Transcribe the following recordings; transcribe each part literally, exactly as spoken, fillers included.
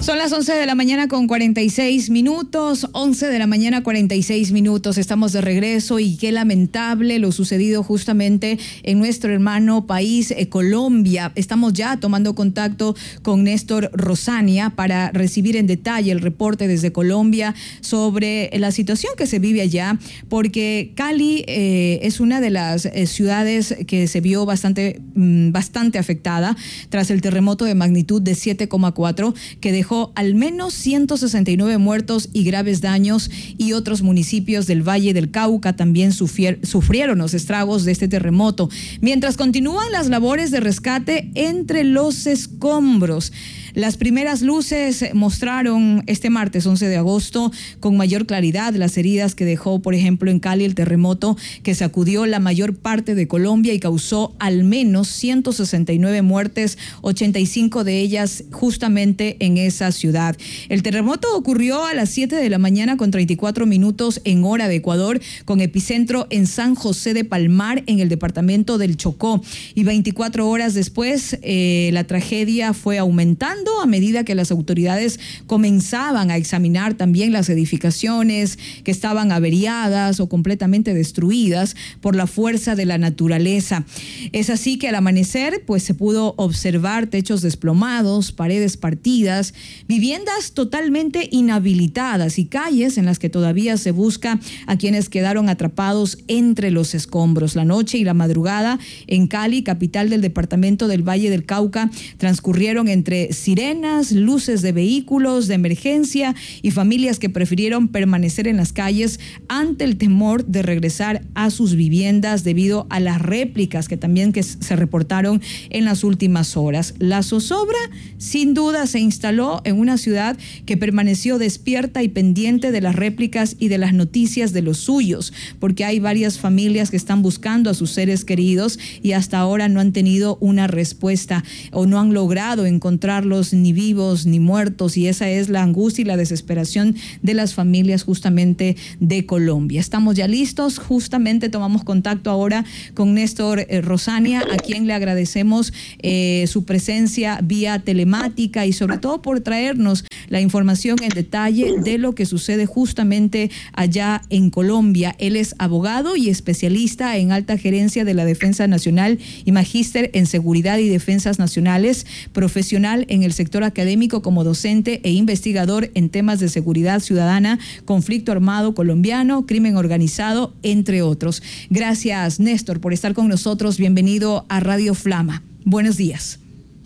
Son las once de la mañana con cuarenta y seis minutos, once de la mañana cuarenta y seis minutos, estamos de regreso y qué lamentable lo sucedido justamente en nuestro hermano país, eh, Colombia. Estamos ya tomando contacto con Néstor Rosania para recibir en detalle el reporte desde Colombia sobre la situación que se vive allá, porque Cali eh, es una de las eh, ciudades que se vio bastante, mm, bastante afectada tras el terremoto de magnitud de siete coma cuatro que dejó al menos ciento sesenta y nueve muertos y graves daños, y otros municipios del Valle del Cauca también sufrier, sufrieron los estragos de este terremoto, mientras continúan las labores de rescate entre los escombros. Las primeras luces mostraron este martes once de agosto con mayor claridad las heridas que dejó, por ejemplo, en Cali el terremoto que sacudió la mayor parte de Colombia y causó al menos ciento sesenta y nueve muertes, ochenta y cinco de ellas justamente en esa ciudad. El terremoto ocurrió a las siete de la mañana con treinta y cuatro minutos en hora de Ecuador, con epicentro en San José de Palmar, en el departamento del Chocó, y veinticuatro horas después eh, la tragedia fue aumentando a medida que las autoridades comenzaban a examinar también las edificaciones que estaban averiadas o completamente destruidas por la fuerza de la naturaleza. Es así que al amanecer pues se pudo observar techos desplomados, paredes partidas, viviendas totalmente inhabilitadas y calles en las que todavía se busca a quienes quedaron atrapados entre los escombros. La noche y la madrugada en Cali, capital del departamento del Valle del Cauca, transcurrieron entre sirenas, luces de vehículos de emergencia y familias que prefirieron permanecer en las calles ante el temor de regresar a sus viviendas debido a las réplicas que también que se reportaron en las últimas horas. La zozobra sin duda se instaló en una ciudad que permaneció despierta y pendiente de las réplicas y de las noticias de los suyos, porque hay varias familias que están buscando a sus seres queridos y hasta ahora no han tenido una respuesta o no han logrado encontrarlos ni vivos ni muertos, y esa es la angustia y la desesperación de las familias justamente de Colombia. Estamos ya listos, justamente tomamos contacto ahora con Néstor eh, Rosania, a quien le agradecemos eh, su presencia vía telemática y sobre todo por traernos la información en detalle de lo que sucede justamente allá en Colombia. Él es abogado y especialista en alta gerencia de la Defensa Nacional y magíster en seguridad y defensas nacionales, profesional en el sector académico como docente e investigador en temas de seguridad ciudadana, conflicto armado colombiano, crimen organizado, entre otros. Gracias, Néstor, por estar con nosotros. Bienvenido a Radio Flama. Buenos días.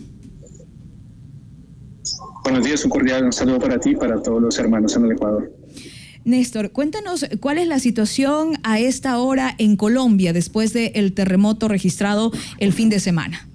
Buenos días, un cordial saludo para ti y para todos los hermanos en el Ecuador. Néstor, cuéntanos cuál es la situación a esta hora en Colombia después del terremoto registrado el fin de semana.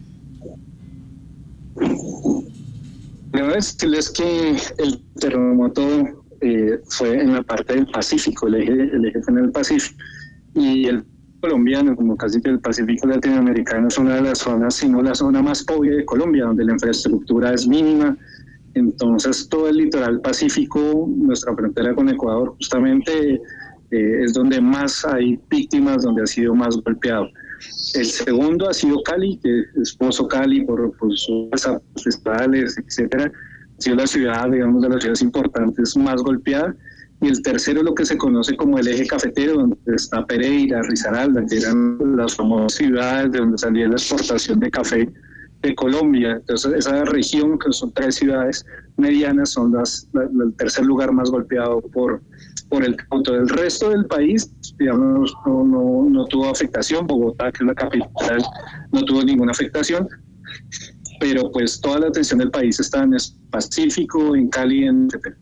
La verdad es que el terremoto eh, fue en la parte del Pacífico, el eje, el eje fue en el Pacífico, y el colombiano, como casi que el Pacífico latinoamericano, es una de las zonas, si no la zona más pobre de Colombia, donde la infraestructura es mínima. Entonces todo el litoral pacífico, nuestra frontera con Ecuador, justamente eh, es donde más hay víctimas, donde ha sido más golpeado. El segundo ha sido Cali, que es Pozo Cali, por, por sus festivales, etcétera. Ha sido la ciudad, digamos, de las ciudades importantes más golpeada. Y el tercero, lo que se conoce como el eje cafetero, donde está Pereira, Risaralda, que eran las famosas ciudades de donde salía la exportación de café de Colombia. Entonces, esa región, que son tres ciudades medianas, son las, la, el tercer lugar más golpeado por, por el terremoto. El resto del país, digamos, no, no, no tuvo afectación. Bogotá, que es la capital, no tuvo ninguna afectación. Pero pues toda la atención del país está en el Pacífico, en Cali, en etcétera.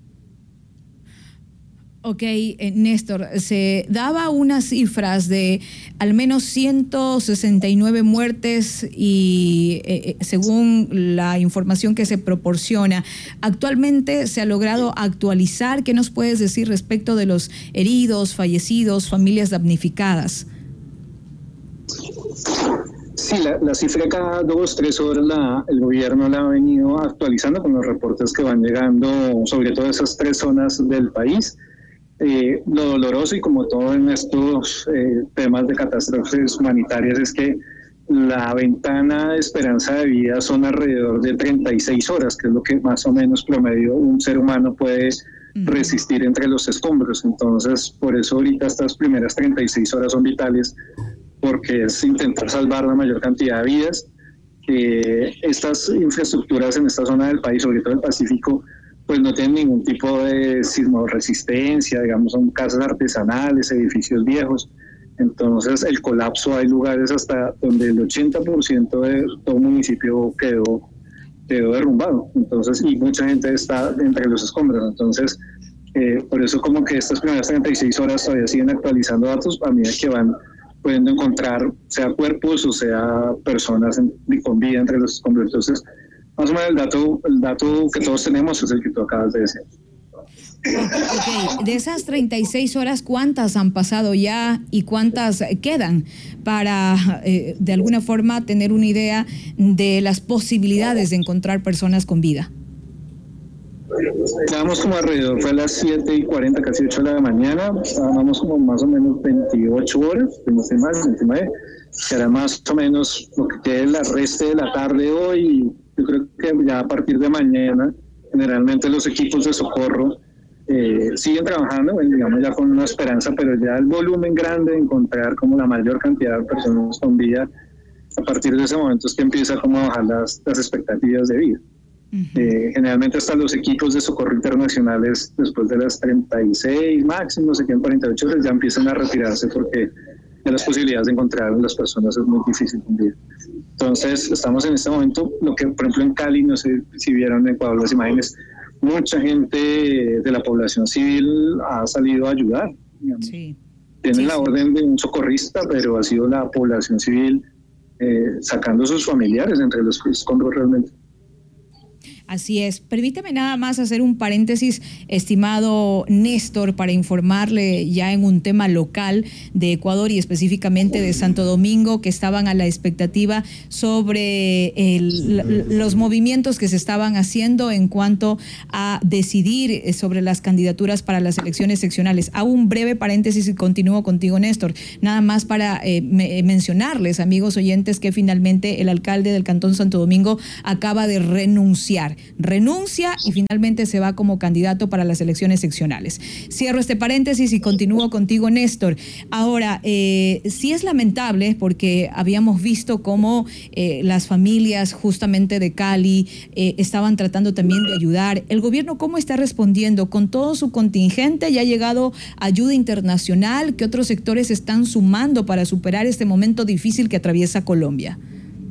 Ok, eh, Néstor, se daba unas cifras de al menos ciento sesenta y nueve muertes y eh, según la información que se proporciona, actualmente se ha logrado actualizar. ¿Qué nos puedes decir respecto de los heridos, fallecidos, familias damnificadas? Sí, la, la cifra cada dos, tres horas la, el gobierno la ha venido actualizando con los reportes que van llegando sobre todo esas tres zonas del país. Eh, lo doloroso, y como todo en estos eh, temas de catástrofes humanitarias, es que la ventana de esperanza de vida son alrededor de treinta y seis horas, que es lo que más o menos promedio un ser humano puede resistir entre los escombros. Entonces, por eso ahorita estas primeras treinta y seis horas son vitales, porque es intentar salvar la mayor cantidad de vidas. Que estas infraestructuras en esta zona del país, sobre todo el Pacífico, pues no tienen ningún tipo de sismoresistencia, digamos, son casas artesanales, edificios viejos. Entonces, el colapso, hay lugares hasta donde el ochenta por ciento de todo el municipio quedó, quedó derrumbado. Entonces, y mucha gente está entre los escombros. Entonces, eh, por eso como que estas primeras treinta y seis horas todavía siguen actualizando datos a medida que van pudiendo encontrar, sea cuerpos o sea personas en, con vida entre los escombros. Entonces, más o menos el dato, el dato que todos tenemos es el que tú acabas de decir. Okay. De esas treinta y seis horas, ¿cuántas han pasado ya y cuántas quedan para, eh, de alguna forma, tener una idea de las posibilidades de encontrar personas con vida? Estábamos como alrededor, fue a las siete y cuarenta, casi ocho de la mañana, estábamos como más o menos veintiocho horas, no sé más, encima de, que era más o menos lo que quede la resta de la tarde hoy. Yo creo que ya a partir de mañana, generalmente los equipos de socorro eh, siguen trabajando, bueno, digamos ya con una esperanza, pero ya el volumen grande de encontrar como la mayor cantidad de personas con vida, a partir de ese momento es que empieza como a bajar las, las expectativas de vida. Uh-huh. Eh, generalmente hasta los equipos de socorro internacionales después de las treinta y seis máximo, se quedan cuarenta y ocho horas, ya empiezan a retirarse porque ya las posibilidades de encontrar a las personas es muy difícil cumplir. Entonces estamos en este momento, lo que por ejemplo en Cali, no sé si vieron en Ecuador las imágenes, mucha gente de la población civil ha salido a ayudar, sí. Tienen sí, la sí. orden de un socorrista, pero ha sido la población civil eh, sacando a sus familiares entre los escombros realmente. Así es. Permítame nada más hacer un paréntesis, estimado Néstor, para informarle ya en un tema local de Ecuador y específicamente de Santo Domingo, que estaban a la expectativa sobre el, los movimientos que se estaban haciendo en cuanto a decidir sobre las candidaturas para las elecciones seccionales. Hago un breve paréntesis y continúo contigo, Néstor. Nada más para eh, me, mencionarles, amigos oyentes, que finalmente el alcalde del Cantón Santo Domingo acaba de renunciar. Renuncia y finalmente se va como candidato para las elecciones seccionales. Cierro este paréntesis y continúo contigo, Néstor. Ahora, eh, sí es lamentable porque habíamos visto cómo eh, las familias justamente de Cali eh, estaban tratando también de ayudar. ¿El gobierno cómo está respondiendo? ¿Con todo su contingente ya ha llegado ayuda internacional? ¿Qué otros sectores están sumando para superar este momento difícil que atraviesa Colombia?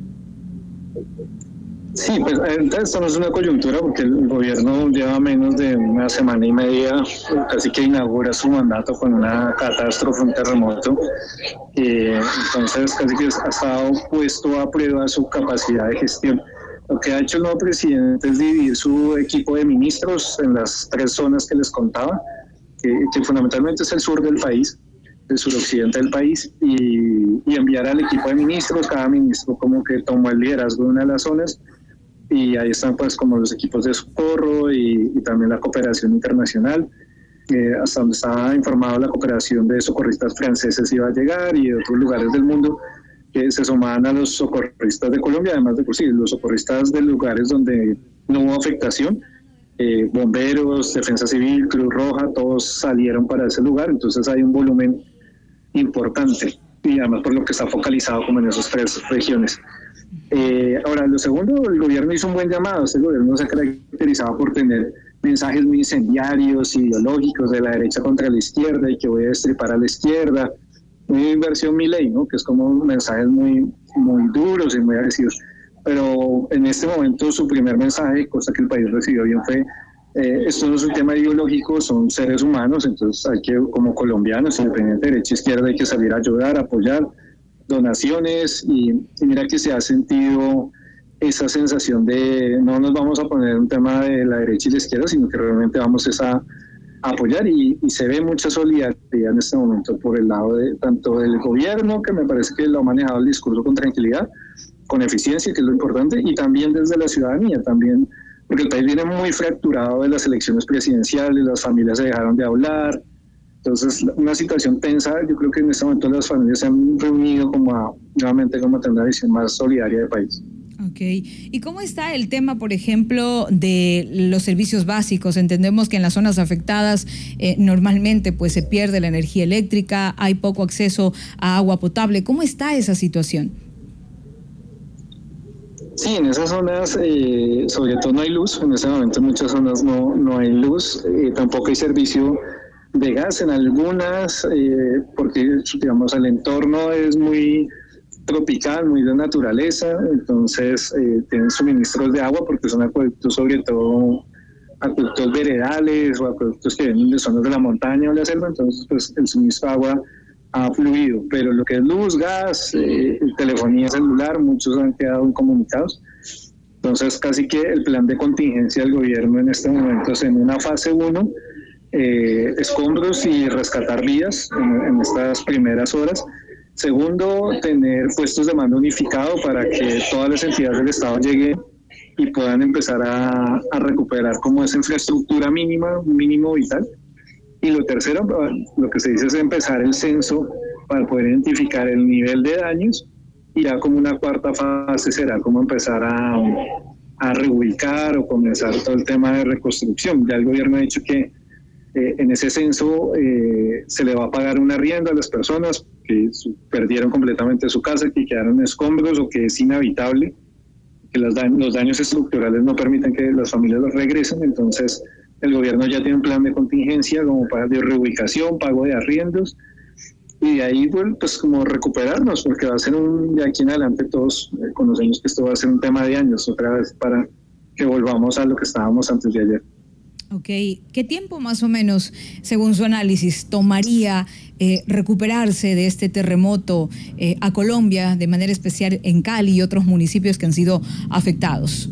Sí, pues estamos en una coyuntura porque el gobierno lleva menos de una semana y media, casi que inaugura su mandato con una catástrofe, un terremoto. Eh, entonces casi que ha estado puesto a prueba su capacidad de gestión. Lo que ha hecho el nuevo presidente es dividir su equipo de ministros en las tres zonas que les contaba, que, que fundamentalmente es el sur del país, el suroccidente del país, y, y enviar al equipo de ministros, cada ministro como que tomó el liderazgo de una de las zonas. Y ahí están pues como los equipos de socorro y, y también la cooperación internacional. Eh, hasta donde estaba informado, la cooperación de socorristas franceses iba a llegar y de otros lugares del mundo que se sumaban a los socorristas de Colombia, además de por sí, los socorristas de lugares donde no hubo afectación, eh, bomberos, defensa civil, Cruz Roja, todos salieron para ese lugar, entonces hay un volumen importante y además por lo que está focalizado como en esas tres regiones. Eh, ahora, lo segundo, el gobierno hizo un buen llamado. Este gobierno se caracterizaba por tener mensajes muy incendiarios, ideológicos de la derecha contra la izquierda y que voy a destripar a la izquierda. Muy versión Milei, ¿no? Que es como mensajes muy, muy duros y muy agresivos. Pero en este momento su primer mensaje, cosa que el país recibió bien, fue eh, esto no es un tema ideológico, son seres humanos, entonces hay que, como colombianos, independiente de derecha e izquierda, hay que salir a ayudar, a apoyar, donaciones y, y mira que se ha sentido esa sensación de no nos vamos a poner un tema de la derecha y la izquierda, sino que realmente vamos a, a apoyar y, y se ve mucha solidaridad en este momento por el lado de tanto del gobierno, que me parece que lo ha manejado el discurso con tranquilidad, con eficiencia, que es lo importante, y también desde la ciudadanía, también porque el país viene muy fracturado de las elecciones presidenciales, las familias se dejaron de hablar, Entonces, una situación tensa. Yo creo que en este momento las familias se han reunido como a, nuevamente como a tener una visión más solidaria del país. Ok. ¿Y cómo está el tema, por ejemplo, de los servicios básicos? Entendemos que en las zonas afectadas eh, normalmente pues se pierde la energía eléctrica, hay poco acceso a agua potable. ¿Cómo está esa situación? Sí, en esas zonas eh, sobre todo no hay luz. En este momento en muchas zonas no, no hay luz. Eh, tampoco hay servicio de gas en algunas, eh, porque digamos el entorno es muy tropical, muy de naturaleza, entonces eh, tienen suministros de agua porque son acueductos, sobre todo acueductos veredales o acueductos que vienen de zonas de la montaña o la selva, entonces pues el suministro de agua ha fluido, pero lo que es luz, gas, eh, telefonía celular, muchos han quedado incomunicados. Entonces casi que el plan de contingencia del gobierno en este momento es en una fase uno, eh, escombros y rescatar vidas en, en estas primeras horas. Segundo, tener puestos de mando unificado para que todas las entidades del Estado lleguen y puedan empezar a, a recuperar como esa infraestructura mínima, mínimo vital. Y lo tercero, lo que se dice es empezar el censo para poder identificar el nivel de daños, y ya como una cuarta fase será como empezar a, a reubicar o comenzar todo el tema de reconstrucción. Ya el gobierno ha dicho que eh, en ese censo eh, se le va a pagar un arriendo a las personas que su, perdieron completamente su casa, que quedaron escombros o que es inhabitable, que los daños, los daños estructurales no permiten que las familias los regresen. Entonces el gobierno ya tiene un plan de contingencia como para de reubicación, pago de arriendos, y de ahí bueno, pues como recuperarnos, porque va a ser un, de aquí en adelante todos eh, conocemos que esto va a ser un tema de años otra vez para que volvamos a lo que estábamos antes de ayer. Ok, ¿qué tiempo más o menos, según su análisis, tomaría eh, recuperarse de este terremoto eh, a Colombia, de manera especial en Cali y otros municipios que han sido afectados?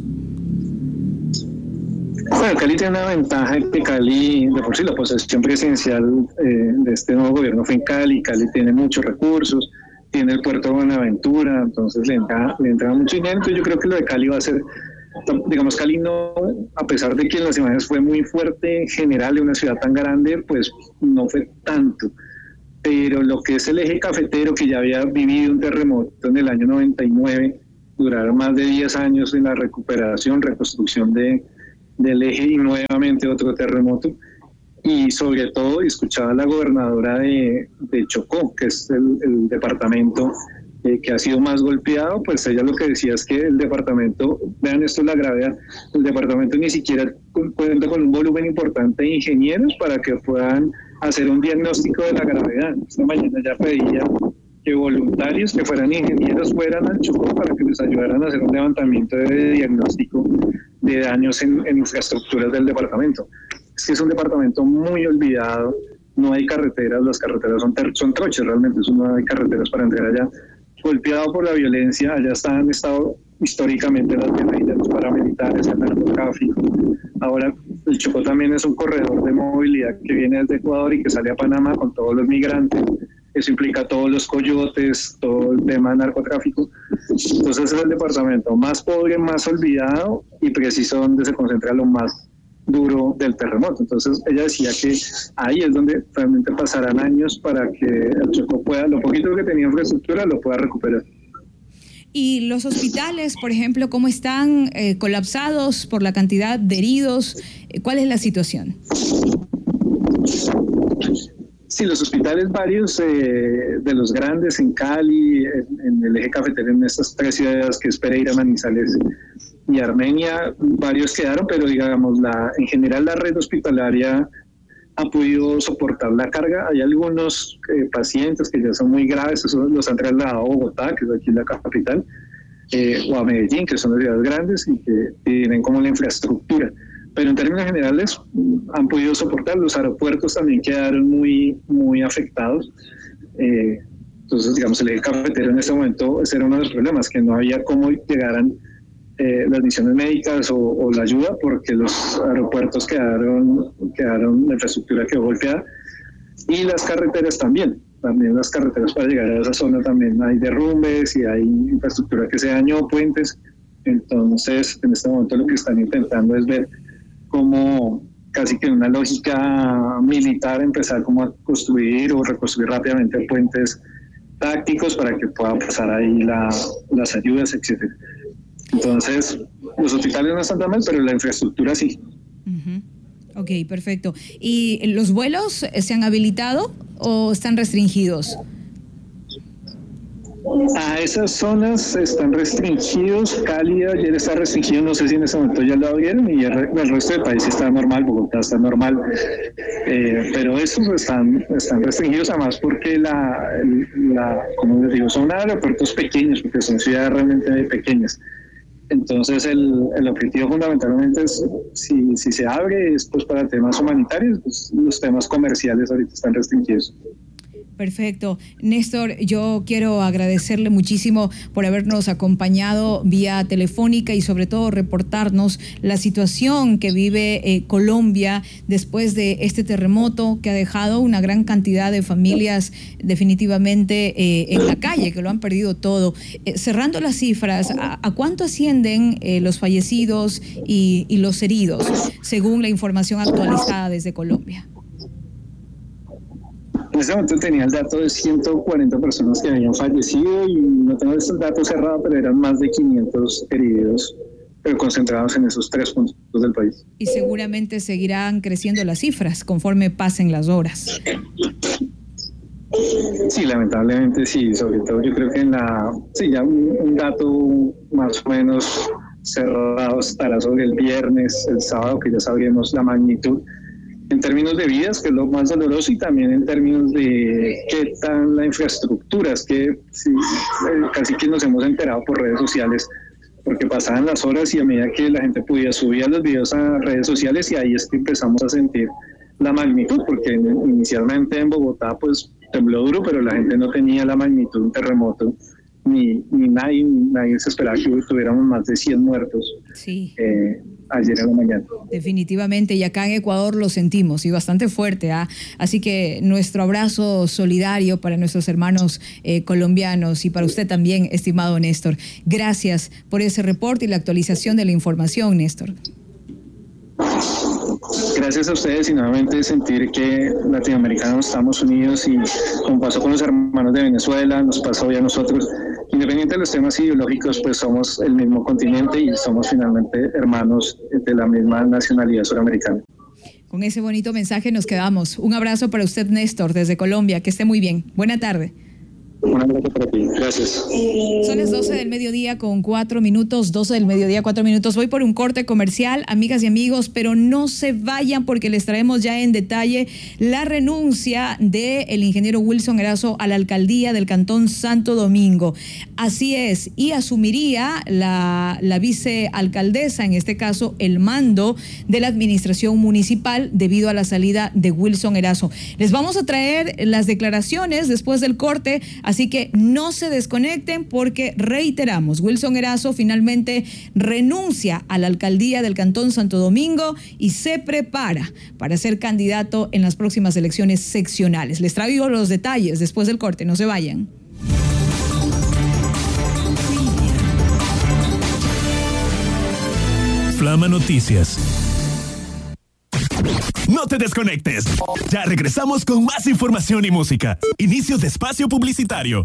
Bueno, Cali tiene una ventaja que Cali, de por sí la posesión presidencial eh, de este nuevo gobierno fue en Cali. Cali tiene muchos recursos, tiene el puerto de Buenaventura, entonces le entra, le entra mucho dinero. Entonces yo creo que lo de Cali va a ser, digamos, Cali no, a pesar de que en las imágenes fue muy fuerte en general de una ciudad tan grande, pues no fue tanto. Pero lo que es el eje cafetero, que ya había vivido un terremoto en el año noventa y nueve, duraron más de diez años en la recuperación, reconstrucción de del eje y nuevamente otro terremoto. Y sobre todo escuchaba a la gobernadora de, de Chocó, que es el, el departamento eh, que ha sido más golpeado. Pues ella lo que decía es que el departamento, vean esto es la gravedad, el departamento ni siquiera cuenta con un volumen importante de ingenieros para que puedan hacer un diagnóstico de la gravedad. Esta mañana ya pedía que voluntarios que fueran ingenieros fueran al Chocó para que les ayudaran a hacer un levantamiento de diagnóstico de daños en, en infraestructuras del departamento. Es que es un departamento muy olvidado, no hay carreteras, las carreteras son, ter, son troches realmente, no hay carreteras para entrar allá. Golpeado por la violencia, allá han estado históricamente las guerrillas, los paramilitares, el narcotráfico. Ahora el Chocó también es un corredor de movilidad que viene desde Ecuador y que sale a Panamá con todos los migrantes. Eso implica todos los coyotes, todo el tema de narcotráfico. Entonces es el departamento más pobre, más olvidado y preciso donde se concentra lo más duro del terremoto. Entonces ella decía que ahí es donde realmente pasarán años para que el Chocó pueda, lo poquito que tenía infraestructura, lo pueda recuperar. ¿Y los hospitales, por ejemplo, cómo están eh, colapsados por la cantidad de heridos? ¿Cuál es la situación? Sí, los hospitales varios eh, de los grandes en Cali, en, en el eje cafetero, en estas tres ciudades que es Pereira, Manizales y Armenia, varios quedaron, pero digamos, la, en general la red hospitalaria ha podido soportar la carga. Hay algunos eh, pacientes que ya son muy graves, esos los han trasladado a Bogotá, que es aquí la capital, eh, o a Medellín, que son las ciudades grandes y que tienen como la infraestructura. Pero en términos generales han podido soportar. Los aeropuertos también quedaron muy, muy afectados. Eh, entonces, digamos, el eje cafetero en ese momento ese era uno de los problemas, que no había cómo llegaran eh, las misiones médicas o, o la ayuda, porque los aeropuertos quedaron, quedaron, la infraestructura quedó golpeada. Y las carreteras también. También las carreteras para llegar a esa zona también hay derrumbes y hay infraestructura que se dañó, puentes. Entonces, en este momento lo que están intentando es ver cómo, casi que en una lógica militar, empezar como a construir o reconstruir rápidamente puentes tácticos para que puedan pasar ahí la, las ayudas, etcétera. Entonces, los hospitales no están tan mal, pero la infraestructura sí. Uh-huh. Ok, perfecto. ¿Y los vuelos se han habilitado o están restringidos? A esas zonas están restringidos. Cali ayer está restringido, no sé si en ese momento ya lo abrieron, y el, el resto del país está normal, Bogotá está normal, eh, pero esos están, están restringidos, además porque la, la, como les digo, son aeropuertos pequeños, porque son ciudades realmente pequeñas. Entonces el, el objetivo fundamentalmente es, si, si se abre, es pues para temas humanitarios, pues los temas comerciales ahorita están restringidos. Perfecto. Néstor, yo quiero agradecerle muchísimo por habernos acompañado vía telefónica y sobre todo reportarnos la situación que vive eh, Colombia después de este terremoto que ha dejado una gran cantidad de familias definitivamente eh, en la calle, que lo han perdido todo. Eh, cerrando las cifras, ¿a, a cuánto ascienden eh, los fallecidos y, y los heridos, según la información actualizada desde Colombia? En ese momento tenía el dato de ciento cuarenta personas que habían fallecido y no tengo esos datos cerrados, pero eran más de quinientos heridos, pero concentrados en esos tres puntos del país. Y seguramente seguirán creciendo las cifras conforme pasen las horas. Sí, lamentablemente sí, sobre todo yo creo que en la, sí, ya un, un dato más o menos cerrado estará sobre el viernes, el sábado, que ya sabremos la magnitud. En términos de vidas, que es lo más doloroso, y también en términos de qué tan la infraestructura, es que sí, casi que nos hemos enterado por redes sociales, porque pasaban las horas y a medida que la gente podía subir los videos a redes sociales, y ahí es que empezamos a sentir la magnitud, porque inicialmente en Bogotá pues tembló duro, pero la gente no tenía la magnitud de un terremoto, ni, ni nadie, nadie se esperaba que tuviéramos más de cien muertos. Sí. Eh, ayer en la mañana. Definitivamente, y acá en Ecuador lo sentimos, y bastante fuerte, ¿ah? Así que nuestro abrazo solidario para nuestros hermanos eh, colombianos, y para usted también, estimado Néstor. Gracias por ese reporte y la actualización de la información, Néstor. Gracias a ustedes, y nuevamente sentir que latinoamericanos estamos unidos, y como pasó con los hermanos de Venezuela, nos pasó hoy a nosotros. Independiente de los temas ideológicos, pues somos el mismo continente y somos finalmente hermanos de la misma nacionalidad suramericana. Con ese bonito mensaje nos quedamos. Un abrazo para usted, Néstor, desde Colombia. Que esté muy bien. Buena tarde. Un abrazo para ti. Gracias. Son las doce del mediodía con cuatro minutos, doce del mediodía, cuatro minutos. Voy por un corte comercial, amigas y amigos, pero no se vayan porque les traemos ya en detalle la renuncia del ingeniero Wilson Erazo a la alcaldía del Cantón Santo Domingo. Así es, y asumiría la, la vicealcaldesa, en este caso, el mando de la administración municipal debido a la salida de Wilson Erazo. Les vamos a traer las declaraciones después del corte. Así que no se desconecten porque, reiteramos, Wilson Erazo finalmente renuncia a la alcaldía del Cantón Santo Domingo y se prepara para ser candidato en las próximas elecciones seccionales. Les traigo los detalles después del corte, no se vayan. Flama Noticias. No te desconectes. Ya regresamos con más información y música. Inicio de espacio publicitario.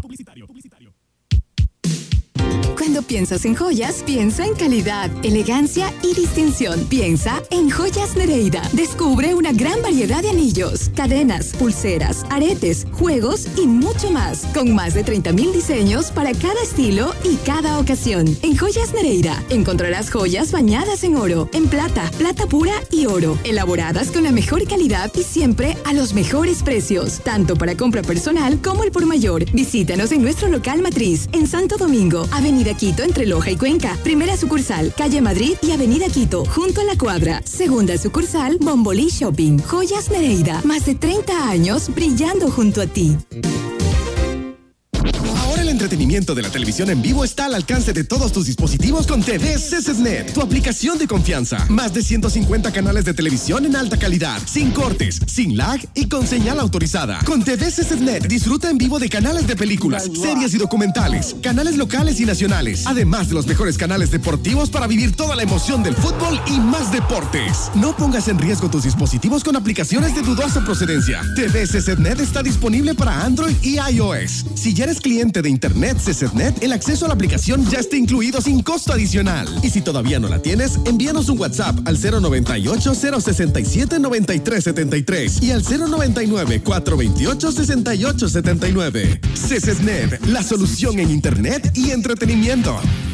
Cuando piensas en joyas, piensa en calidad, elegancia y distinción. Piensa en Joyas Nereida. Descubre una gran variedad de anillos, cadenas, pulseras, aretes, juegos y mucho más. Con más de treinta mil diseños para cada estilo y cada ocasión. En Joyas Nereida encontrarás joyas bañadas en oro, en plata, plata pura y oro. Elaboradas con la mejor calidad y siempre a los mejores precios. Tanto para compra personal como el por mayor. Visítanos en nuestro local matriz en Santo Domingo, Avenida Quito entre Loja y Cuenca. Primera sucursal, Calle Madrid y Avenida Quito, junto a la Cuadra. Segunda sucursal, Bombolí Shopping. Joyas Nereida, más de treinta años brillando junto a ti. Ahora el entretenimiento entretenimiento de la televisión en vivo está al alcance de todos tus dispositivos con T V C C Net, tu aplicación de confianza. Más de ciento cincuenta canales de televisión en alta calidad, sin cortes, sin lag y con señal autorizada. Con T V C C Net disfruta en vivo de canales de películas, series y documentales, canales locales y nacionales, además de los mejores canales deportivos para vivir toda la emoción del fútbol y más deportes. No pongas en riesgo tus dispositivos con aplicaciones de dudosa procedencia. T V C C Net está disponible para Android y iOS. Si ya eres cliente de Internet C C Net, el acceso a la aplicación ya está incluido sin costo adicional. Y si todavía no la tienes, envíanos un WhatsApp al cero noventa y ocho, cero sesenta y siete, noventa y tres setenta y tres y al cero noventa y nueve, cuatrocientos veintiocho, sesenta y ocho setenta y nueve. C C Net, la solución en Internet y entretenimiento.